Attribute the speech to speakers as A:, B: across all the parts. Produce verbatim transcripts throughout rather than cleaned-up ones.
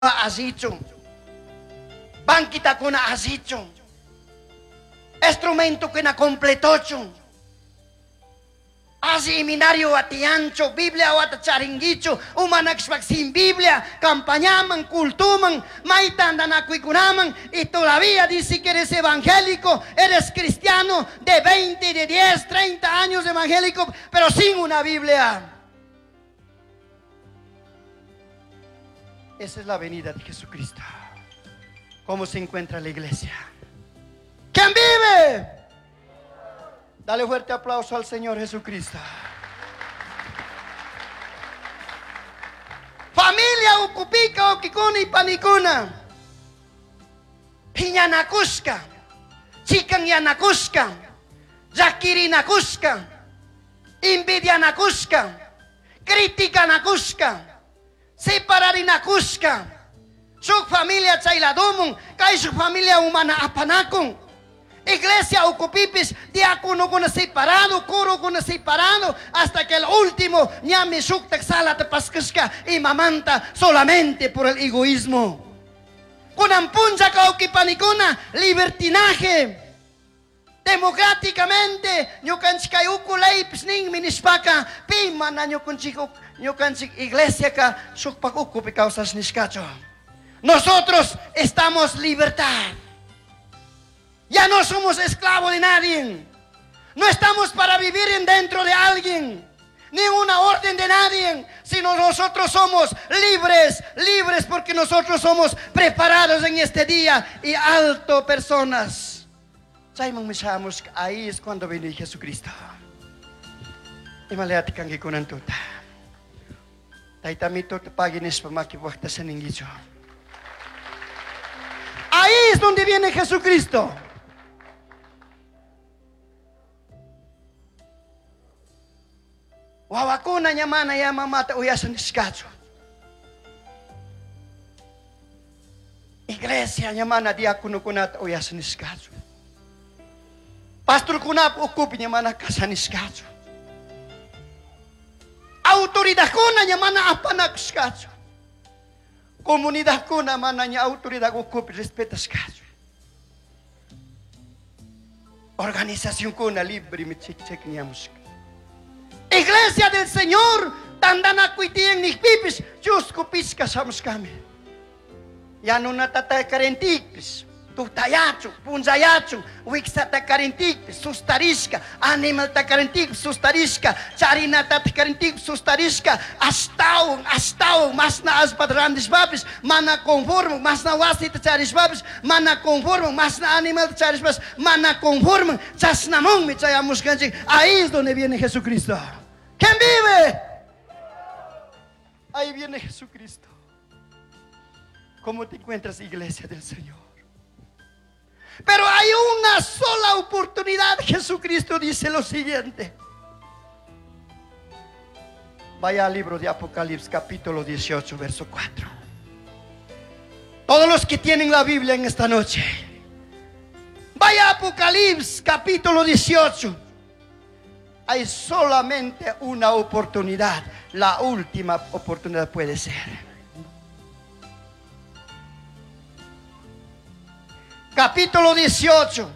A: asicho, banquita con asicho, instrumento que na completocho, así seminario atiancho, Biblia o atacharinguicho, humanaxpac sin Biblia, campañaman, cultuman, maitandan acuicunaman, y todavía dice que eres evangélico, eres cristiano de veinte, de diez, treinta años evangélico, pero sin una Biblia. Esa es la venida de Jesucristo. ¿Cómo se encuentra la iglesia? ¿Quién vive? Dale fuerte aplauso al Señor Jesucristo. Familia Ucupica, Okikuna y Panicuna, Piñanacuska, Chicanyanacuska, Yakirinacuska, Invidianacuska, Criticanacuska, Separarinacuska, su familia Chailadomon, Kai su familia humana Apanacon. Iglesia Ucupipis, diácono con separado, coro con separado, hasta que el último ñame suktak sala te pascasca y mamanta solamente por el egoísmo. Con ampunja cauquipanicona, libertinaje. Democráticamente, yo canchika ukulei pisning minispaka, pimana yo conchico, yo canchik iglesia ka sukpak ukupi causas niscacho. Nosotros estamos libertad. Ya no somos esclavos de nadie. No estamos para vivir en dentro de alguien, ni una orden de nadie, sino nosotros somos libres, libres porque nosotros somos preparados en este día y alto personas. Ahí es cuando viene Jesucristo. Y maleati kangi kunantuta. Taitamito te pagines pamaki wakta saningicho. Ahí es donde viene Jesucristo. Wawakuna nyamana ya mamata uyasan iskacho. Iglesia nyamana diakuno kunat uyasan iskacho. Pastor kunap ukup nyamana kasan iskacho. Autoridad kuna nyamana apanak iskacho. Comunidad kuna mananya autoridad ukup respeta iskacho. Organización kuna libre mi chik chik nyamuska. Iglesia del Señor, tandana kuitien ni pipis, jusco pisca samskami. Ya no natata karentikis, tutayachu, punzayachu, wixata karentikis, sustarisca, animal ta karentik, sustarisca, charina ta karentik, sustarisca, astau, astau, mas na as padrandis babis, mana conformo, mas na wasi ta charis babis, mana conformo, mas na animal ta charis babis, mana conformo, chasnamon mi chayamos ganjik. Ahí es donde viene Jesucristo. ¿Quién vive? Ahí viene Jesucristo. ¿Cómo te encuentras, iglesia del Señor? Pero hay una sola oportunidad. Jesucristo dice lo siguiente. Vaya al libro de Apocalipsis, capítulo dieciocho, verso cuatro. Todos los que tienen la Biblia en esta noche, vaya a Apocalipsis, capítulo dieciocho. Hay solamente una oportunidad. La última oportunidad puede ser. Capítulo dieciocho.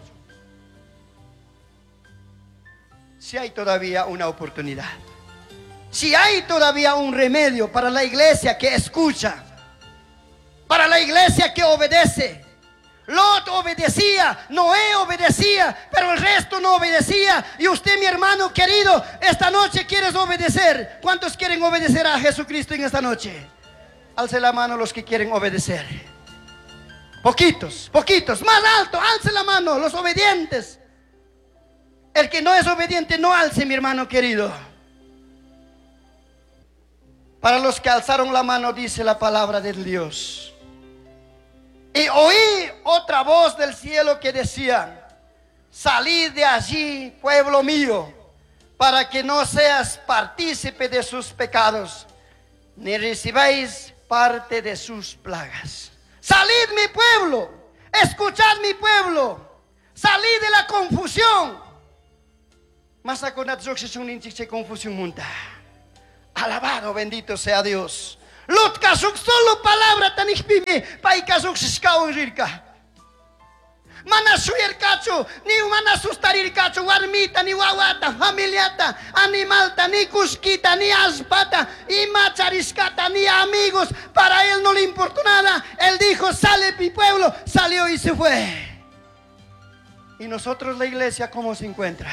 A: Si hay todavía una oportunidad, si hay todavía un remedio para la iglesia que escucha, para la iglesia que obedece. Lot obedecía, Noé obedecía, pero el resto no obedecía. Y usted, mi hermano querido, esta noche quieres obedecer. ¿Cuántos quieren obedecer a Jesucristo en esta noche? Alce la mano los que quieren obedecer. Poquitos, poquitos, más alto, alce la mano los obedientes. El que no es obediente no alce, mi hermano querido. Para los que alzaron la mano dice la palabra de Dios. Y oí otra voz del cielo que decía: salid de allí, pueblo mío, para que no seas partícipe de sus pecados, ni recibáis parte de sus plagas. Salid, mi pueblo, escuchad, mi pueblo, salid de la confusión. Mas a confusión munta. Alabado, bendito sea Dios. Lot kasuk solo palabra tanikpimi, pai kasuk siskaw rirka. Mana suyer kacho, ni mana sustarir kacho, warmita, ni wawata, familiata, animalta, ni cusquita, ni aspata, y machariscata, ni amigos. Para él no le importó nada. Él dijo, sale mi pueblo, salió y se fue. Y nosotros la iglesia, ¿cómo se encuentra?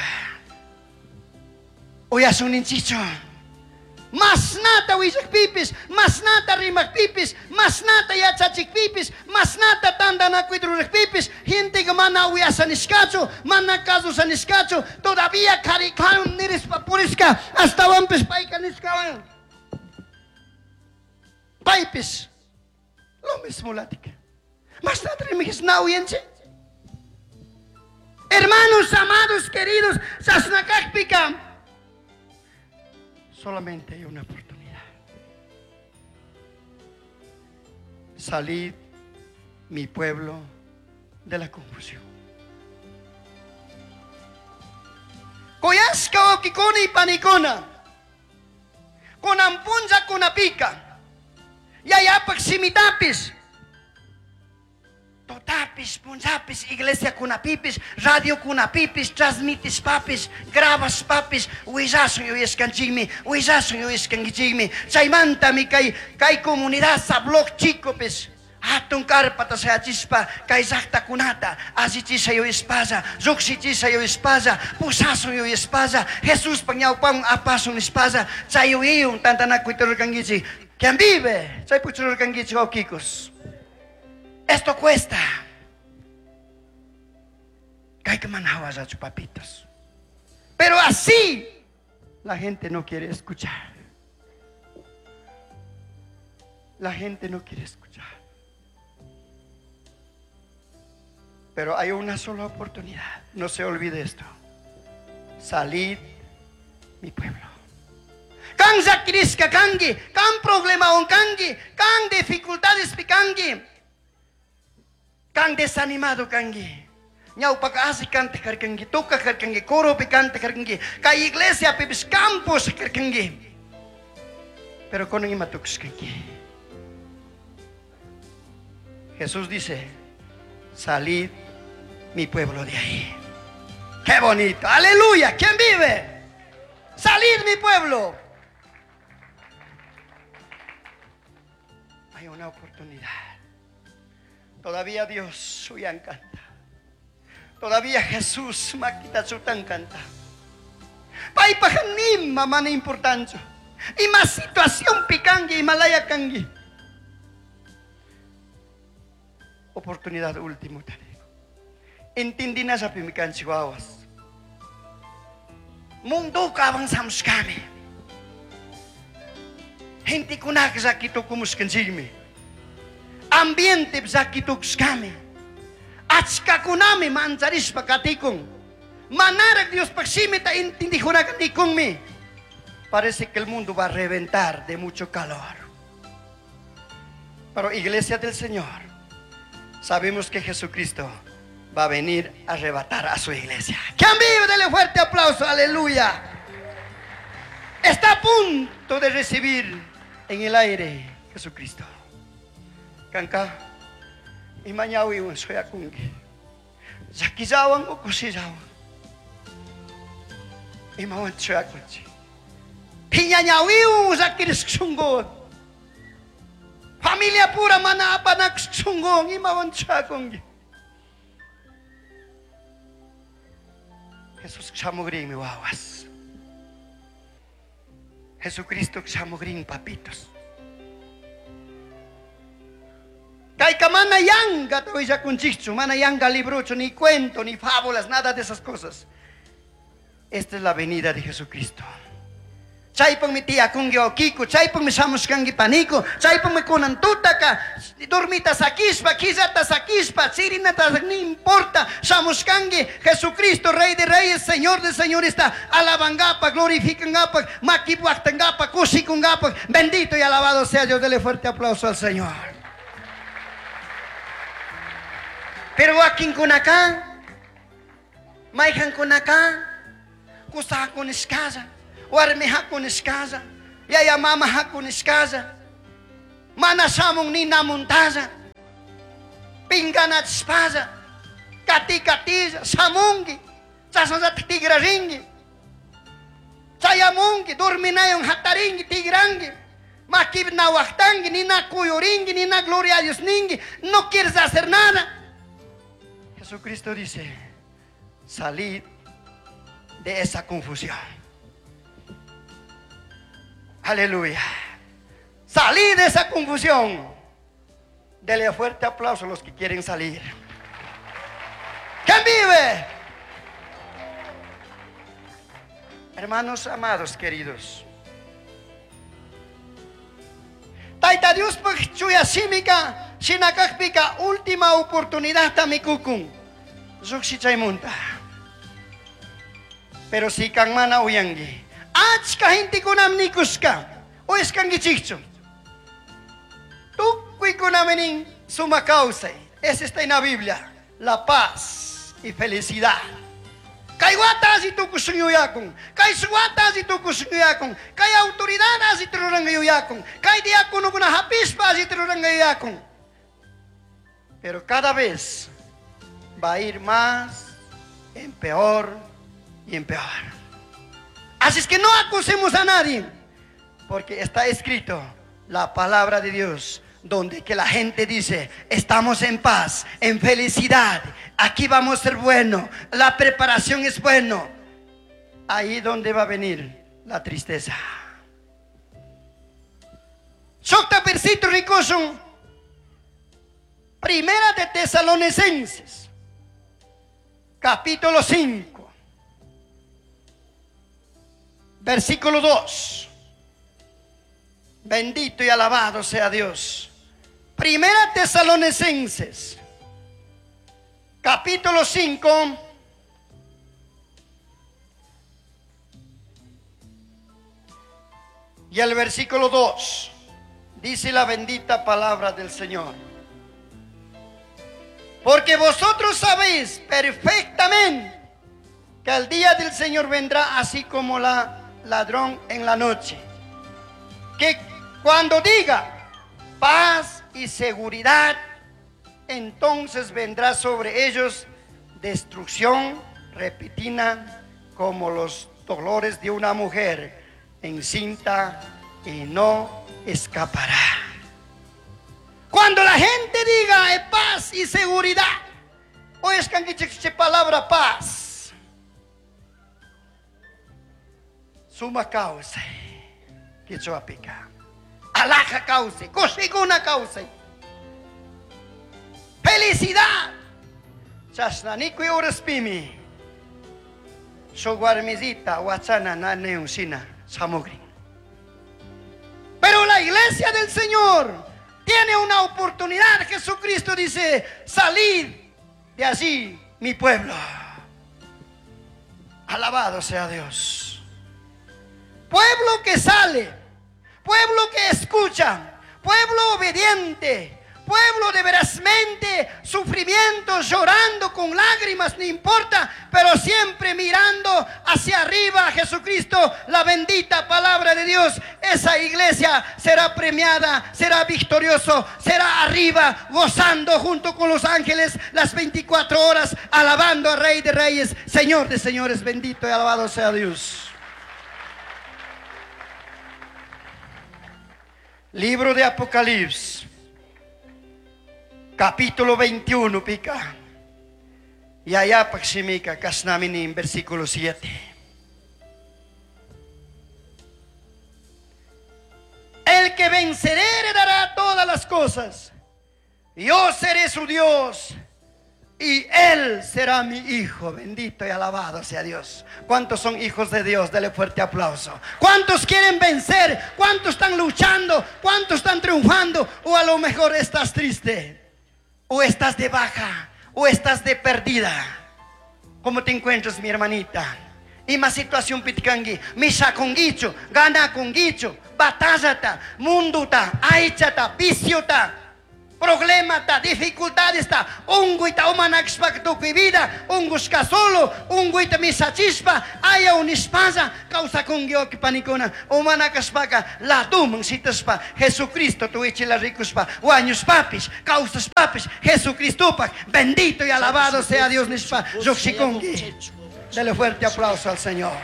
A: Hoy hace un inciso. Mas nata wisak pipis, mas nata rimak pipis, mas nata yachachik pipis, mas nata tanda na kuidrurik pipis, gente que mana uyasan iskacho, mana kaso san iskacho, todavía karikaron niris papuriska, hasta wampis paikan iskawan. Paipis, lo mismo latica. Mas nata rimikis na uyense. Hermanos amados, queridos, sasnakakpika. Solamente hay una oportunidad. Salid, mi pueblo, de la confusión. Koyaska o kikona y panikona. Con ampunza con apica. Yayapak simitapis. Totapis, punzapis, iglesia con apipis, radio con apipis, transmitis papis, grabas papis, uizaso yo escanchimi, uizaso yo escanchimi, chaimanta mi kay, kay comunidad sa blog chico pis, atong karpata sa chispa, kay zakta kunata, asichisa yo espasa, zuxichisa yo espasa, pusaso yo espasa, Jesús pangyaw pang apasong espasa, chayo iyong tantanak kuitor kangichi, quien vive, chay puchur kangichi o kikos. Esto cuesta. Hay que manejar a sus papitos. Pero así la gente no quiere escuchar. La gente no quiere escuchar. Pero hay una sola oportunidad. No se olvide esto. Salid, mi pueblo. Kang zakris ka kangi, kang problema on kangi, kang dificultades pikangi. Kang desanimado kangi. Nyau pakaasi kante karkangi, toka karkangi, coro picante karkangi, kay iglesia pibis campos karkangi. Pero con un matux kangi. Jesús dice, salid mi pueblo de ahí. Qué bonito, aleluya, ¿quién vive? Salid mi pueblo. Hay una oportunidad. Todavía Dios suya encanta. Todavía Jesús makita sutan canta. Pai pahanim mamana importancia. Y más situación picangi y malaya kangi. Oportunidad última tadi. Intindi na sa pimikan chihuahuas. Mundo ka bang sams kami. Hindi ko na kasakito kumuskanjimi. Ambiente bzakituk kami. Atska kunami manzaris pakatikong. Manarag Dios pagsimita intindi ko na katikong mi. Parece que el mundo va a reventar de mucho calor. Pero iglesia del Señor, sabemos que Jesucristo va a venir a arrebatar a su iglesia. ¿Quién vive? Dele fuerte aplauso, aleluya. Está a punto de recibir en el aire Jesucristo. Kanka, imanyawi un soya kungi. Zakizawang o kusizawang. Imawan soya kungi. Hinyanyawi un zakiris ksunggon. Familia pura mana apa nak ksunggon. Imawan soya kungi. Jesús ksamugring mi wawas. Jesucristo ksamugring papitos. Kay ka manayanga to'y sa kunchicho, manayanga librocho, ni cuento, ni fábulas, nada de esas cosas. Esta es la venida de Jesucristo. Chay pang mi tiya kung yo kiko, chay pang mi samos kang gipaniko, chay pang mi kunan tutaka, dormita sa kispa, kisata sa kispa, sirinata ni importa, samos kangi, Jesucristo, Rey de Reyes, Señor de Señores, está alabangapa, glorificangapa, makipuactangapa, kusikungapa, bendito y alabado sea Dios. Dele fuerte aplauso al Señor. Pero aking kunaka, maihan kunaka, kusa kun iskaza, warmi hakun iskaza, yaya mama hakun iskaza, Manasamong ni na montaña. Pinganat espada. Kati katija. Samungi. Sasasat tigraringi. Sayamungi. Dorminayong hataringi tigrangi. Makib na waktangi. Ni na kuyuringi. Ni na gloria a Dios ningi. No quieres hacer nada. Jesucristo dice: salid de esa confusión. Aleluya. Salid de esa confusión. Dele fuerte aplauso a los que quieren salir. ¿Quién vive? Hermanos amados queridos, Taita Dios chuya simika shinakakpika última oportunidad tamikukun zukshichaymunta. Pero si kang mana uyangi achka hinti kunam nikuska o eskangi chicho tukui kunamenin suma causa. Esa está en la Biblia. La paz y felicidad. Kay watas itu kusunyuyakon, kay suwatas itu kusunyuyakon, kay autoridad itu rangayuyakon, kay diakono kuna hapispa itu rangayuyakon. Pero cada vez va a ir más en peor y en peor. Así es que no acusemos a nadie, porque está escrito la palabra de Dios, donde que la gente dice: estamos en paz, en felicidad, aquí vamos a ser bueno, la preparación es bueno. Ahí donde va a venir la tristeza. Socta versito ricoso. Primera de Tesalonicenses, capítulo cinco, versículo dos. Bendito y alabado sea Dios. Primera Tesalonicenses, capítulo cinco, y el versículo dos. Dice la bendita palabra del Señor: porque vosotros sabéis perfectamente que el día del Señor vendrá así como la ladrón en la noche. Que cuando diga paz y seguridad, entonces vendrá sobre ellos destrucción repentina como los dolores de una mujer encinta, y no escapará. Cuando la gente diga eh, paz y seguridad, o es que palabra paz, suma causa que yo aplica, alaja causa, cosiguna causa, felicidad, chasnanico y oraspimi, soguarmizita, wachana, na neusina, samugri. Pero la iglesia del Señor tiene una oportunidad. Jesucristo dice: salid de allí, mi pueblo. Alabado sea Dios. Pueblo que sale, pueblo que escucha, pueblo obediente, pueblo de verazmente sufrimiento, llorando con lágrimas, no importa, pero siempre mirando hacia arriba a Jesucristo, la bendita palabra de Dios. Esa iglesia será premiada, será victorioso, será arriba, gozando junto con los ángeles las veinticuatro horas, alabando al Rey de Reyes, Señor de Señores. Bendito y alabado sea Dios. Libro de Apocalipsis, capítulo veintiuno, pica. Y allá paximica, casnaminin, versículo siete. El que venceré heredará todas las cosas. Yo seré su Dios y él será mi hijo. Bendito y alabado sea Dios. ¿Cuántos son hijos de Dios? Dele fuerte aplauso. ¿Cuántos quieren vencer? ¿Cuántos están luchando? ¿Cuántos están triunfando? O a lo mejor estás triste, o estás de baja, o estás de perdida. ¿Cómo te encuentras, mi hermanita? Y más situación pitkangi, misa con guicho, gana con guicho, batallata, munduta, aichata, viciota. problema ta, dificultades ta, unguita umanaxpa tu vida, unguska solo, unguita misachispa, haya un espada, causa con gyo que panicona, umanakaspaka, la tumang sitaspa, Jesucristo tu la ricuspa, guaños papis, causas papis, Jesucristo pa, bendito y alabado sea Dios nispa, Yoxikongi. Dele fuerte aplauso al Señor.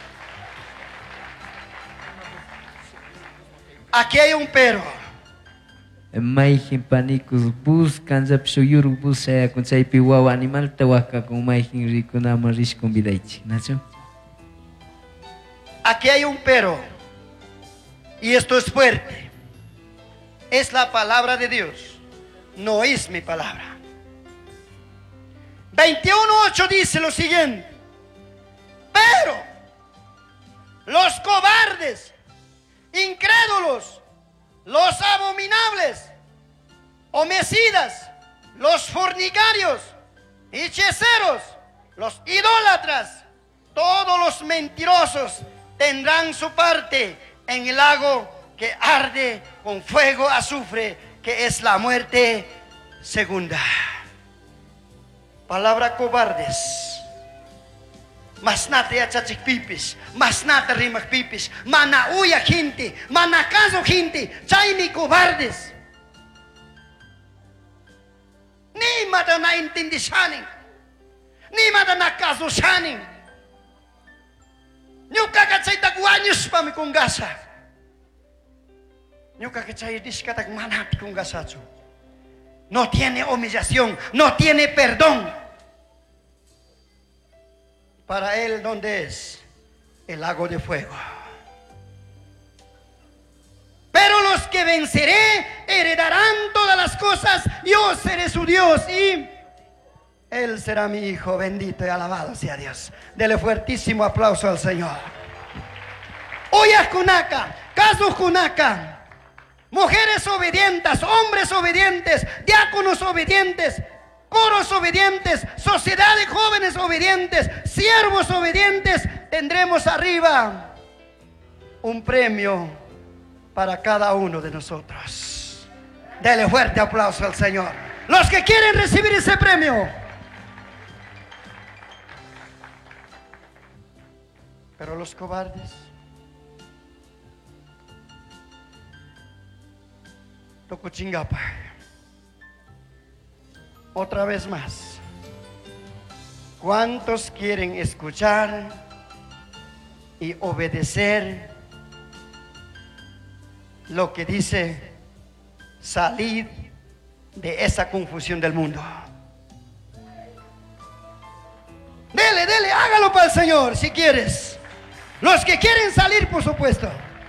A: Aquí hay un pero.
B: Maihin panicus buscan zapsuyur busaya con saipi wawa animal tawaka con maihin rico nama rish con vidaichi. ¿Nacho?
A: Aquí hay un pero. Y esto es fuerte. Es la palabra de Dios. No es mi palabra. veintiuno ocho dice lo siguiente. Pero los cobardes, incrédulos, los abominables, homicidas, los fornicarios, hechiceros, los idólatras, todos los mentirosos tendrán su parte en el lago que arde con fuego azufre, que es la muerte segunda. Palabra cobardes. Mas nata yachachik pipis, mas nata rimak pipis, mana uya gente, mana caso gente, chaymi cobardes. Ni mata na intindi shanin, ni mata na caso shanin. Nyuka kachay taguanyos pa mi kungasa. Nyuka kachay diskatak manat kungasacho. No tiene humillación, no tiene perdón. Para él, ¿dónde es? El lago de fuego. Pero los que venceré heredarán todas las cosas. Yo seré su Dios y él será mi hijo. Bendito y alabado sea Dios. Dele fuertísimo aplauso al Señor. Oya Kunaka, Kazu Kunaka. Mujeres obedientes, hombres obedientes, diáconos obedientes, coros obedientes, sociedad de jóvenes obedientes, siervos obedientes, tendremos arriba un premio para cada uno de nosotros. Dele fuerte aplauso al Señor. Los que quieren recibir ese premio. Pero los cobardes, toco chingapa. Otra vez más, ¿cuántos quieren escuchar y obedecer lo que dice salir de esa confusión del mundo? Dele, dele, hágalo para el Señor si quieres. Los que quieren salir, por supuesto.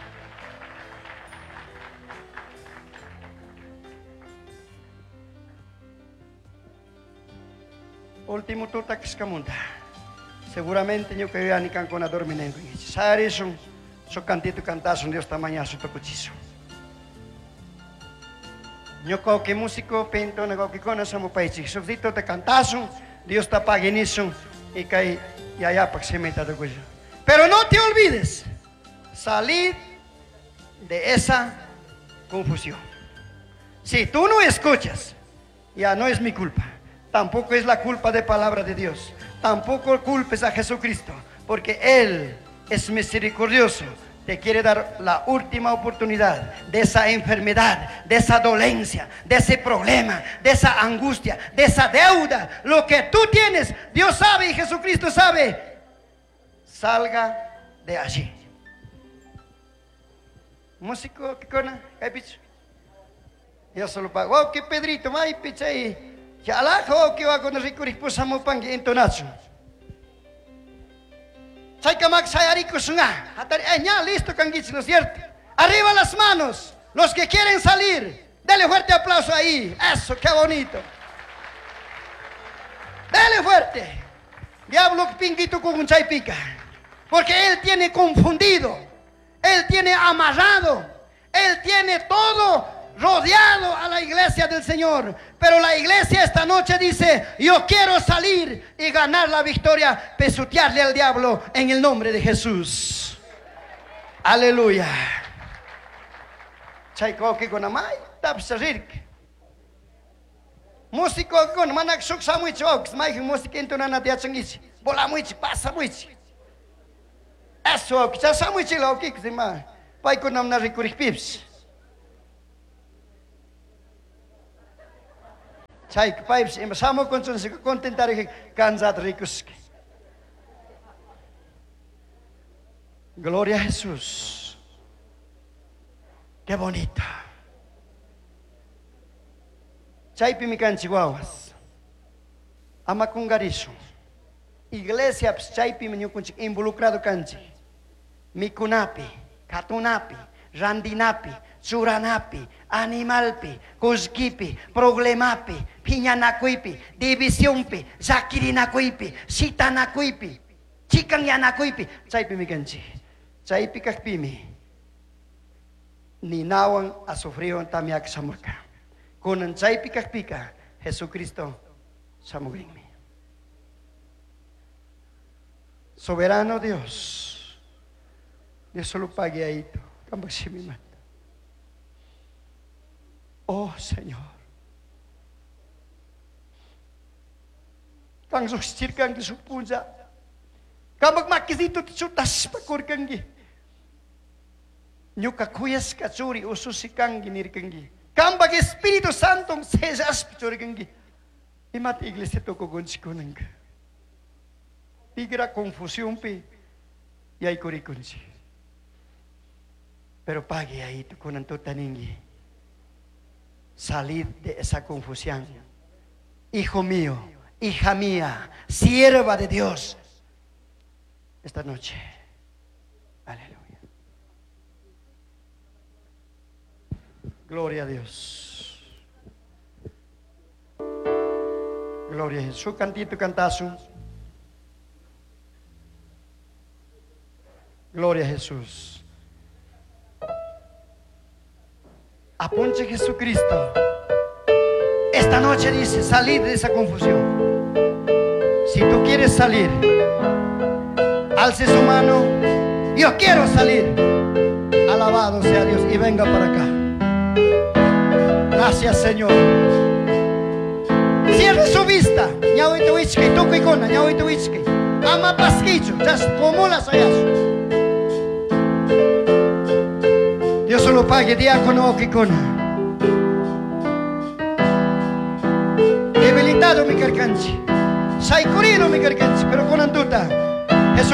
A: Último tuta que escamunda. Seguramente yo que ni can con a dormir en coñe. Sare son so cantito cantazo Dios tamaña su tocuchizo. Yo co que músico pinto nego que con esa mo paichi. So dito te cantazo Dios ta paguinizo y cae y allá para que se meta de cuello. Pero no te olvides salir de esa confusión. Si tú no escuchas, ya no es mi culpa. Tampoco es la culpa de palabra de Dios. Tampoco culpes a Jesucristo, porque Él es misericordioso. Te quiere dar la última oportunidad de esa enfermedad, de esa dolencia, de ese problema, de esa angustia, de esa deuda. Lo que tú tienes, Dios sabe y Jesucristo sabe. Salga de allí. Músico, ¿qué cona? ¿Qué picho? Yo solo pago. Wow, qué Pedrito, mai picha ahí. Ya la jo que va con el rico risposamo pangue entonacho. Sai kamak sai arico sunga. Atari enya listo canguich, ¿no es cierto? Arriba las manos, los que quieren salir. Dele fuerte aplauso ahí. Eso, qué bonito. Dele fuerte. Diablo pinguito con un chai pica. Porque él tiene confundido. Él tiene amarrado. Él tiene todo rodeado a la iglesia del Señor. Pero la iglesia esta noche dice: yo quiero salir y ganar la victoria, pesutearle al diablo en el nombre de Jesús. Aleluya. Chaiko que con amai tapsarirk. Músico con manak suk samuich ox, mai música entonan na dia changis. Bola muich pasa muich. Eso, que já samuich lo que que ma. Pai con nam na rikurik pips. Chai que pipes, em samo con son se contentar que cansat ricos. Gloria a Jesús. Qué bonito. Chaipi mi canchihuahuas. Ama con gariso. Iglesia chaipi mi involucrado canchi. Mi kunapi, katunapi, randinapi, suranapi, animalpi, cusquipi, problemapi, piñanacuipi, divisionpi, zakirinacuipi, sitanacuipi, chicanyanacuipi. Chaipi mi canchi. Chaipi kakpimi. Ni nawang asufriyo tamiak samurka. Kunan chaipi kakpika, Jesucristo samugringmi. Soberano Dios, Dios solo pague ahí tú, mata. Oh Señor, kang susir kang disupunja, kambag makisito tisutas pakurkangi. Nyuka kuyas kacuri ususi kangi nirkangi. Kambag Espiritu Santo sesas pichurikangi. Imat iglesia toko gonsikunang. Tigra confusión pi y hay curikunsi. Pero pague ahí tu con taningi. Salid de esa confusión. Hijo mío, hija mía, sierva de Dios. Esta noche. Aleluya. Gloria a Dios. Gloria a Jesús. Cantito, cantazo. Gloria a Jesús. Apunte Jesucristo. Esta noche dice, salir de esa confusión. Si tú quieres salir, alce su mano. Yo quiero salir. Alabado sea Dios y venga para acá. Gracias, Señor. Cierre su vista. Ñahuito Wichke, toco icona, Ñahuito Wichke. Ama pasquillo, just como las hayas. Dios solo pague diácono o icona. Debilitado mi carcanchi. Saicurino mi carcanchi, pero con anduta.